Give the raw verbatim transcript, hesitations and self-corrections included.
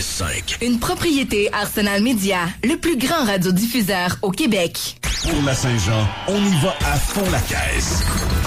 cinq. Une propriété Arsenal Media, le plus grand radiodiffuseur au Québec. Pour la Saint-Jean, on y va à fond la caisse.